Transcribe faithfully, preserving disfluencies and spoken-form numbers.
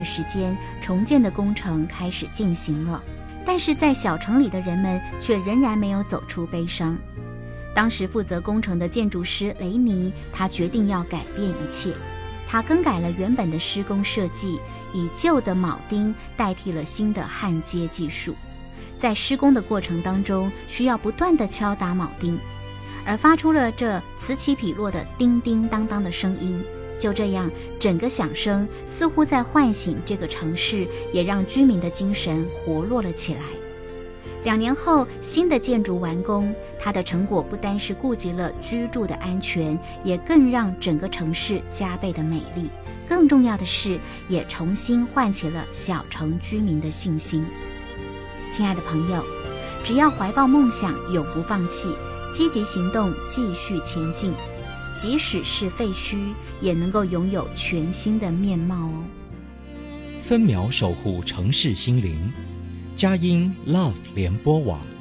时间，重建的工程开始进行了。但是在小城里的人们却仍然没有走出悲伤。当时负责工程的建筑师雷尼，他决定要改变一切。他更改了原本的施工设计，以旧的铆钉代替了新的焊接技术。在施工的过程当中，需要不断地敲打铆钉，而发出了这此起彼落的叮叮当当的声音。就这样，整个响声似乎在唤醒这个城市，也让居民的精神活络了起来。两年后，新的建筑完工，它的成果不单是顾及了居住的安全，也更让整个城市加倍的美丽。更重要的是，也重新唤起了小城居民的信心。亲爱的朋友，只要怀抱梦想，永不放弃，积极行动，继续前进，即使是废墟，也能够拥有全新的面貌哦。 分秒守护城市心灵，佳音 Love 联播网。